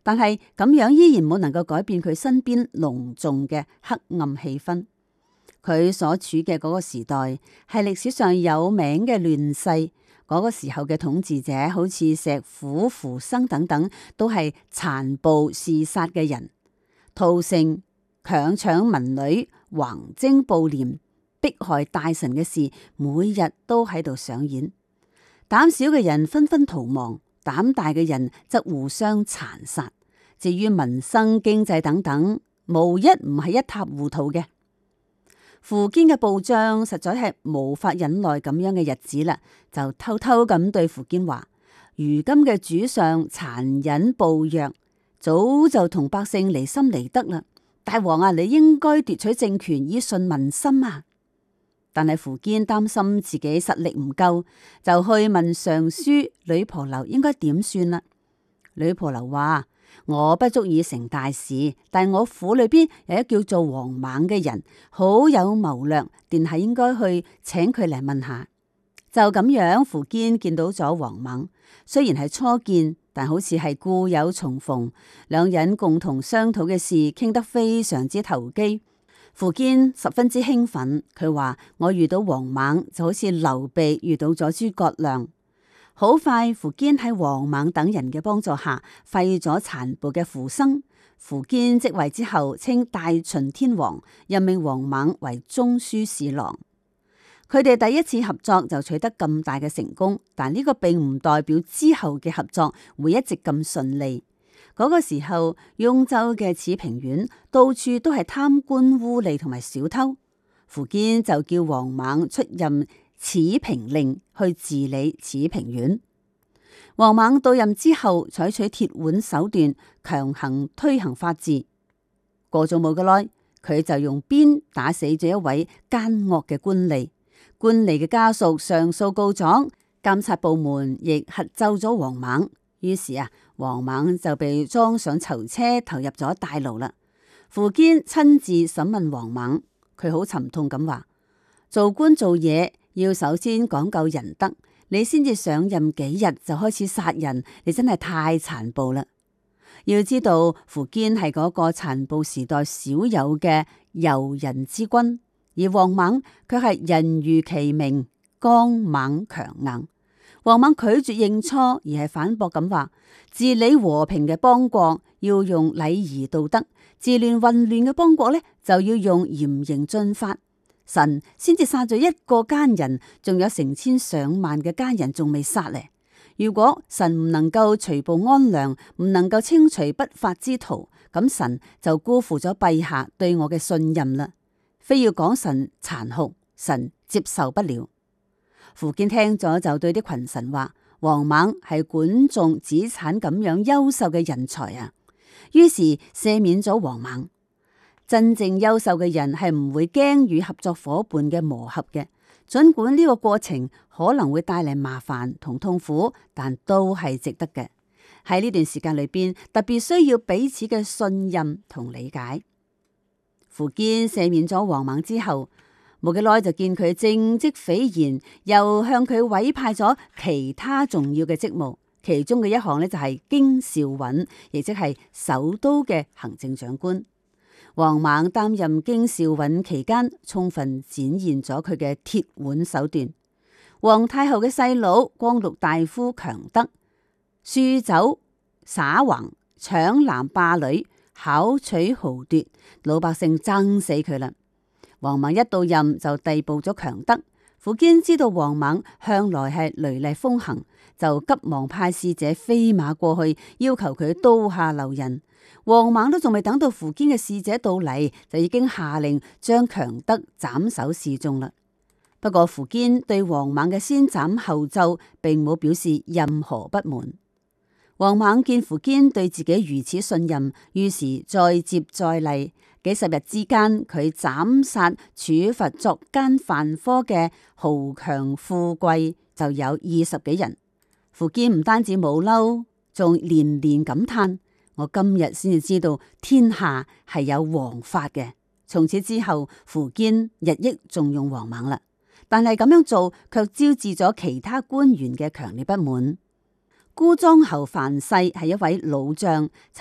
但係咁樣依然冇能夠改變佢身邊濃重嘅黑暗氣氛。佢所處嘅嗰個時代係歷史上有名嘅亂世，嗰個時候嘅統治者好似石虎、扶生等等，都係殘暴嗜殺嘅人，屠城、強搶民女、橫徵暴斂、迫害大臣嘅事，每日都喺度上演。膽小嘅人紛紛逃亡，膽大嘅人則互相殘殺。至於民生經濟等等，無一唔係一塌糊塗嘅。苻堅嘅部將實在係無法忍耐咁樣嘅日子啦，就偷偷咁對苻堅話：如今嘅主上殘忍暴虐，早就同百姓離心離德啦。大王啊，你應該奪取政權以順民心啊！但係苻堅擔心自己實力唔夠，就去問尚書呂婆樓應該點算啦。呂婆樓話：我不足以成大事，但我府裏邊有一叫做王猛嘅人，好有謀略，定係應該去請佢嚟問下。就咁樣，苻堅見到咗王猛，雖然係初見，但好似係故友重逢，兩人共同商討嘅事，傾得非常之投機。苻堅十分之興奮，佢話：我遇到王猛就好似劉備遇到咗諸葛亮。好快，苻堅喺王猛等人嘅幫助下廢咗殘暴嘅扶生。苻堅即位之後，稱大秦天王，任命王猛為中書侍郎。佢哋第一次合作就取得咁大嘅成功，但呢個並唔代表之後嘅合作會一直咁順利。嗰個時候，雍州嘅始平縣到處都係貪官污吏同埋小偷，苻堅就叫王猛出任始平令去治理始平縣。王猛到任之後，採取鐵腕手段，強行推行法治。過咗冇幾耐，佢就用鞭打死咗一位奸惡嘅官吏。官吏嘅家屬上訴告狀，監察部門亦核奏咗王猛。於是王猛就被裝上囚車，投入咗大牢啦。苻堅親自審問王猛，佢好沉痛咁話：做官做嘢要首先講究仁德，你先至上任幾日就開始殺人，你真係太殘暴啦！要知道苻堅係嗰個殘暴時代少有嘅柔仁之君，而王猛卻係人如其名，剛猛強硬。王猛拒絕認錯，而係反駁咁話：治理和平嘅邦國要用禮儀道德，治亂混亂嘅邦國呢，就要用嚴刑峻法。神先至殺咗一個奸人，仲有成千上萬嘅奸人仲未殺呢。如果神唔能夠除暴安良，唔能夠清除不法之徒，咁神就辜負咗陛下對我嘅信任啦。非要講神殘酷，神接受不了。苻堅聽咗就對啲群臣話：王猛係管仲子產咁樣優秀嘅人才啊！於是赦免咗王猛。真正優秀嘅人係唔會驚與合作夥伴嘅磨合嘅，盡管呢個過程可能會帶嚟麻煩同痛苦，但都係值得嘅。喺呢段時間裏邊，特別需要彼此嘅信任同理解。苻堅赦免咗王猛之後，冇幾耐就見佢政績斐然，又向佢委派咗其他重要嘅職務，其中嘅一項呢，就係京兆尹，亦即係首都嘅行政長官。王猛擔任京兆尹期間，充分展現咗佢嘅鐵腕手段。皇太后嘅細佬光祿大夫強德，酗酒耍橫，搶男霸女，巧取豪奪，老百姓憎死佢啦。王猛一到任就逮捕咗強德。苻堅知道王猛向來係雷厲風行，就急忙派使者飛馬過去，要求佢刀下留人。王猛都仲未等到苻堅嘅使者到嚟，就已經下令將強德斬首示眾啦。不過苻堅對王猛嘅先斬後奏，並冇表示任何不滿。王猛見苻堅對自己如此信任，於是再接再厲。幾十日之間，佢斬殺處罰作奸犯科嘅豪強富貴就有20幾人。苻堅唔單止冇嬲，仲連連感嘆：我今日先至知道天下係有王法嘅。從此之後，苻堅日益重用王猛啦。但係咁樣做卻招致咗其他官員嘅強烈不滿。姑莊侯樊噟係一位老將。